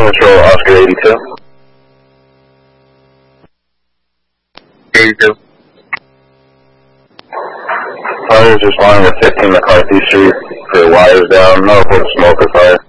Control, Oscar 82. 82. Fire is responding to 15 McCarthy Street for wires down, no report of smoke or fire.